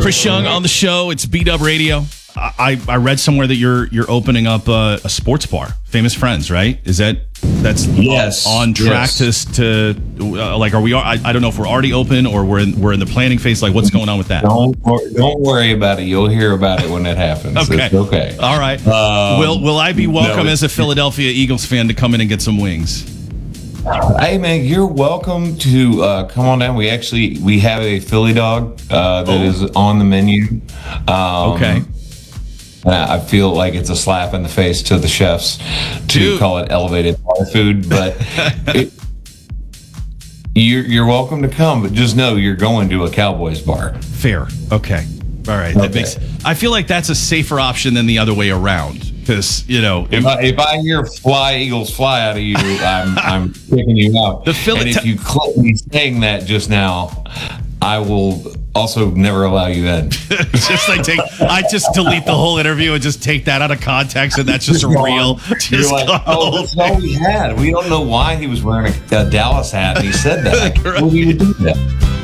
Chris Young on the show. It's Beat Up Radio. I read somewhere that you're opening up a sports bar. Famous Friends, right? That's yes on track to like, are we? I don't know if we're already open or we're in the planning phase. Like, what's going on with that? Don't worry about it. You'll hear about it when it happens. Okay. It's okay. All right. Will I be welcome as a Philadelphia Eagles fan to come in and get some wings? Hey man, you're welcome to come on down. We have a Philly dog that is on the menu. Okay. I feel like it's a slap in the face to the chefs to call it elevated bar food, but you're welcome to come. But just know you're going to a Cowboys bar. Fair. Okay. All right. I feel like that's a safer option than the other way around. Because, if I hear "Fly Eagles Fly" out of you, I'm kicking you out. And if you clip me saying that just now, I will also never allow you in. I just delete the whole interview and just take that out of context, and that's just real. You're like, that's all we had. We don't know why he was wearing a Dallas hat, and he said that. Well, we would do that.